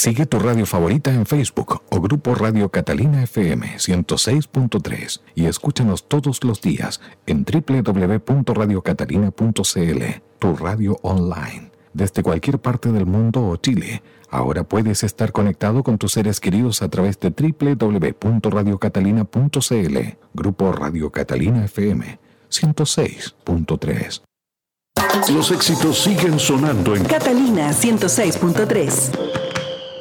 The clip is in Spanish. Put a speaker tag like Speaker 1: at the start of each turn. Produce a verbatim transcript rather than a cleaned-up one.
Speaker 1: Sigue tu radio favorita en Facebook o Grupo Radio Catalina F M ciento seis punto tres y escúchanos todos los días en doble u doble u doble u punto radio catalina punto c l, tu radio online. Desde cualquier parte del mundo o Chile, ahora puedes estar conectado con tus seres queridos a través de doble u doble u doble u punto radio catalina punto c l. Grupo Radio Catalina F M ciento seis punto tres.
Speaker 2: Los éxitos siguen sonando en
Speaker 3: Catalina ciento seis punto tres.